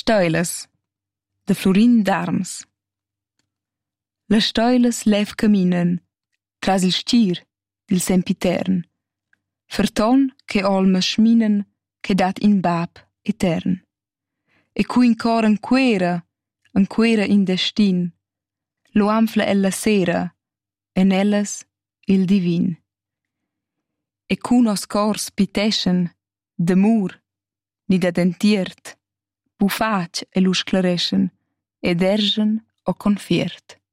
Stoilas de Florin d'Arms. Le stoilas lev caminan tras il stir dil sempitern, ferton che olmas schminan che dat in bab etern. E cui incor anquera in destin, lo anfla ella sera, en ellas il divin. E cu nos cors piteschen d'amur, ni da dentiert, bufac e lu sclareschen, ed ergen o confiert.